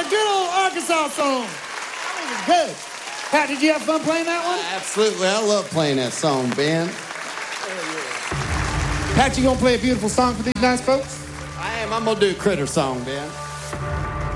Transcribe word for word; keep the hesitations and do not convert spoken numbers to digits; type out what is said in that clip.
a good old Arkansas song. That was good. Pat, did you have fun playing that one? Uh, absolutely. I love playing that song, Ben. Pat, you gonna play a beautiful song for these nice folks? I am. I'm gonna do a critter song, Ben.